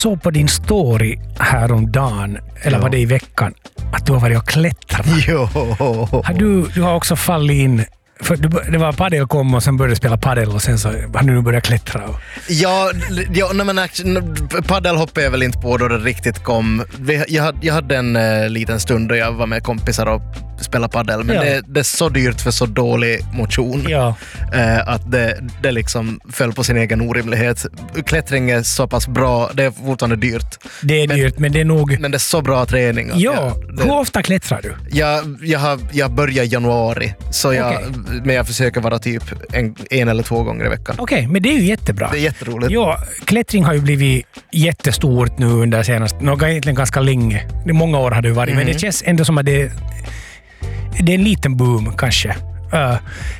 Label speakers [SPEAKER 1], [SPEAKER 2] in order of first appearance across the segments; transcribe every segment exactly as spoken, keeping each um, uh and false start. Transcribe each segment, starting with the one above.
[SPEAKER 1] Så på din story häromdagen, eller
[SPEAKER 2] Jo.
[SPEAKER 1] var det i veckan, att du har varit och klättrat.
[SPEAKER 2] Jo.
[SPEAKER 1] Har du, du har också fallit in, för du, det var padel kom och sen började du spela padel och sen så har du nu börjat klättra. Och...
[SPEAKER 2] Ja, ja nej, men action, paddel hoppade jag väl inte på då det riktigt kom. Vi, jag, hade, jag hade en uh, liten stund då jag var med kompisar och spelade paddel, men
[SPEAKER 1] Ja.
[SPEAKER 2] det, det är så dyrt för så dålig motion
[SPEAKER 1] Ja.
[SPEAKER 2] uh, att det, det liksom föll på sin egen orimlighet. Klättring är så pass bra, det är fortfarande dyrt.
[SPEAKER 1] Det är
[SPEAKER 2] men,
[SPEAKER 1] dyrt, men det är nog...
[SPEAKER 2] Men det är så bra träning. att
[SPEAKER 1] Ja,
[SPEAKER 2] jag, det,
[SPEAKER 1] hur ofta klättrar du?
[SPEAKER 2] jag, jag, har, jag börjar i januari, så jag,
[SPEAKER 1] Okej.
[SPEAKER 2] men jag försöker vara typ en, en eller två gånger i veckan.
[SPEAKER 1] Okej, okay, men det är ju jättebra.
[SPEAKER 2] Det är jätteroligt.
[SPEAKER 1] Ja, klättring har ju blivit jättestort nu under senast, något egentligen ganska länge. Det är många år har det varit,
[SPEAKER 2] Mm.
[SPEAKER 1] men det känns ändå som att det, det är en liten boom kanske. Uh,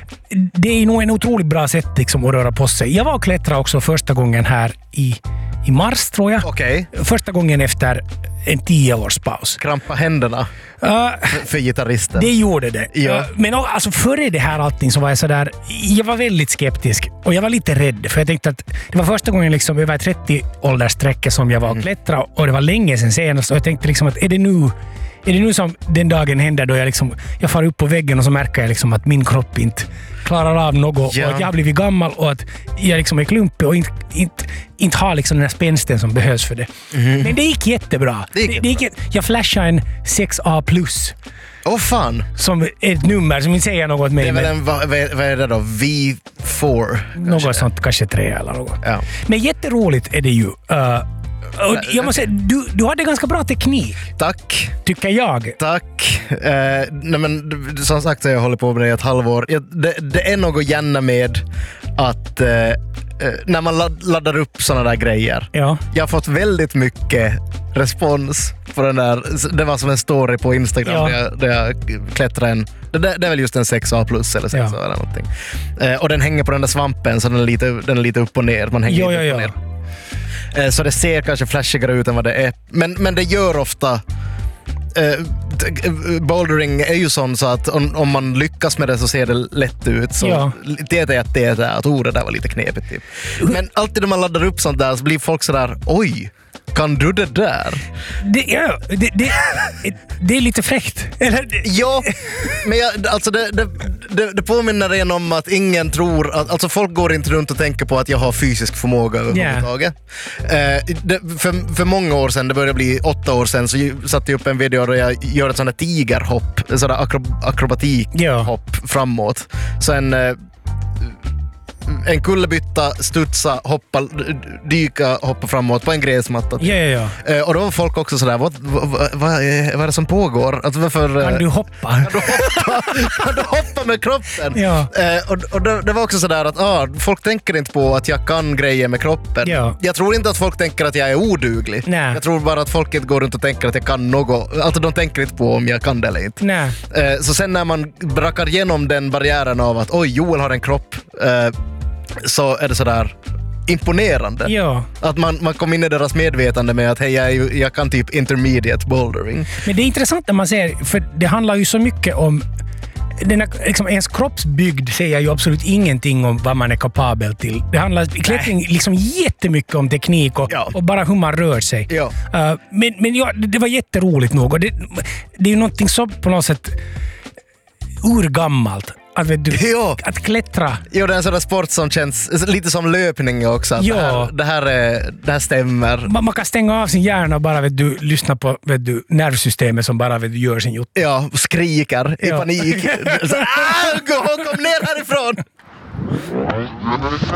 [SPEAKER 1] det är nog en otroligt bra sätt liksom, att röra på sig. Jag var och klättrade också första gången här i, i mars, tror jag.
[SPEAKER 2] Okej.
[SPEAKER 1] Första gången efter en tio års paus.
[SPEAKER 2] Krampa händerna
[SPEAKER 1] Uh,
[SPEAKER 2] för, för gitarristen.
[SPEAKER 1] Det gjorde det.
[SPEAKER 2] Ja.
[SPEAKER 1] Uh, Men alltså, före det här allting så var jag sådär, jag var väldigt skeptisk och jag var lite rädd för jag tänkte att det var första gången liksom över trettio ålderssträcket som jag var och klättrade och det var länge sedan senast och jag tänkte liksom att är det nu är det nu som den dagen händer då jag liksom jag far upp på väggen och så märker jag liksom att min kropp inte klarar av något
[SPEAKER 2] Ja.
[SPEAKER 1] och att jag har blivit gammal och att jag liksom är klumpig och inte, inte, inte har liksom den här spänsten som behövs för det.
[SPEAKER 2] Mm.
[SPEAKER 1] Men det gick jättebra.
[SPEAKER 2] Det gick
[SPEAKER 1] det, det gick, jag flashade en sex A plus.
[SPEAKER 2] Åh oh, fan!
[SPEAKER 1] Som ett nummer som inte säger något med
[SPEAKER 2] Det är väl
[SPEAKER 1] men
[SPEAKER 2] en, vad, vad är det då? V fyra?
[SPEAKER 1] något sånt, kanske tre eller något.
[SPEAKER 2] Ja.
[SPEAKER 1] Men jätteroligt är det ju. Uh, och jag måste säga, du, du hade ganska bra teknik,
[SPEAKER 2] Tack.
[SPEAKER 1] tycker jag.
[SPEAKER 2] Tack. Eh, nej men, som sagt så har jag hållit på med det i ett halvår. Jag, det, det är något gärna med att eh, eh, när man ladd, laddar upp såna där grejer.
[SPEAKER 1] Ja.
[SPEAKER 2] Jag har fått väldigt mycket respons på den där. Det var som en story på Instagram
[SPEAKER 1] Ja.
[SPEAKER 2] där, jag, där jag klättrade en. Det, det är väl just en sex A plus eller sex A
[SPEAKER 1] Ja.
[SPEAKER 2] eller någonting. Eh, och den hänger på den där svampen så den är lite, den är lite upp och ner. Man hänger
[SPEAKER 1] Ja,
[SPEAKER 2] lite
[SPEAKER 1] ja,
[SPEAKER 2] upp och
[SPEAKER 1] ja.
[SPEAKER 2] ner. Eh, Så det ser kanske flashigare ut än vad det är. Men, men det gör ofta... Eh, t- eh, bouldering är ju sån så att om, om man lyckas med det så ser det lätt ut. Så
[SPEAKER 1] Ja.
[SPEAKER 2] det är att det är det, att oh, det där var lite knepigt. Typ. Men alltid när man laddar upp sånt där så blir folk sådär, oj, kan du det där?
[SPEAKER 1] Det, ja, det, det, det är lite fräckt. Eller,
[SPEAKER 2] Ja, men jag, alltså det, det, det, det påminner en om att ingen tror att, alltså folk går inte runt och tänker på att jag har fysisk förmåga överhuvudtaget. Yeah. Eh, det, för, för många år sedan, det började bli åtta år sedan, så ju- satte jag upp en video där jag gör ett sånt här tigerhopp, ett sånt där akro, akrobatikhopp
[SPEAKER 1] Ja.
[SPEAKER 2] framåt. Så en eh, en kullerbytta, studsa, hoppa, dyka, hoppa framåt på en gräsmatta.
[SPEAKER 1] ja, ja, ja.
[SPEAKER 2] Eh, och då var folk också sådär, vad, vad, vad, vad, är, vad är det som pågår? Alltså varför... eh,
[SPEAKER 1] Kan du hoppa?
[SPEAKER 2] Kan du hoppa, kan du hoppa med kroppen?
[SPEAKER 1] Ja.
[SPEAKER 2] Eh, och och det, det var också sådär att ah, folk tänker inte på att jag kan grejer med kroppen.
[SPEAKER 1] Ja.
[SPEAKER 2] Jag tror inte att folk tänker att jag är oduglig.
[SPEAKER 1] Nej.
[SPEAKER 2] Jag tror bara att folk inte går runt och tänker att jag kan något. Alltså de tänker inte på om jag kan det eller inte.
[SPEAKER 1] Nej.
[SPEAKER 2] Eh, så sen när man brakar igenom den barriären av att oj, Joel har en kropp, eh, så är det sådär imponerande.
[SPEAKER 1] Ja.
[SPEAKER 2] Att man, man kom in i deras medvetande med att hej, jag, är ju- jag kan typ intermediate bouldering.
[SPEAKER 1] Men det är intressant när man ser, för det handlar ju så mycket om den här, liksom, ens kroppsbygd säger ju absolut ingenting om vad man är kapabel till. Det handlar i klättring liksom jättemycket om teknik och,
[SPEAKER 2] Ja.
[SPEAKER 1] och bara hur man rör sig.
[SPEAKER 2] Ja.
[SPEAKER 1] Uh, men men ja, det, det var jätteroligt nog. Och det, det är ju någonting så på något sätt urgammalt. Att, vet du,
[SPEAKER 2] Ja.
[SPEAKER 1] att klättra.
[SPEAKER 2] Jo, det är en sån där sport som känns lite som löpning också. Att
[SPEAKER 1] Ja.
[SPEAKER 2] det, här, det, här är, det här stämmer.
[SPEAKER 1] Man, man kan stänga av sin hjärna och bara vet du, lyssna på vet du, nervsystemet som bara vet du, gör sin gjort.
[SPEAKER 2] Ja, skriker i
[SPEAKER 1] Ja.
[SPEAKER 2] panik. Så, ah, gå, kom ner härifrån!